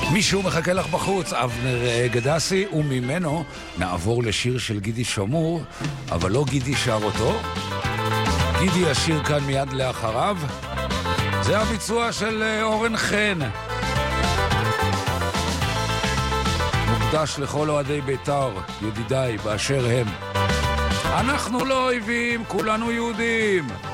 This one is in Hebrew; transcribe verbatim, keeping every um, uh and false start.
מישהו מחכה לך בחוץ, אבנר גדסי, וממנו נעבור לשיר של גידי שמור, אבל לא גידי שר אותו. גידי ישיר כאן מיד לאחריו. זה הביצוע של אורן חן. מוקדש לכל אוהדי בית"ר, ידידיי, באשר הם. אנחנו לא אויבים, כולנו יהודים.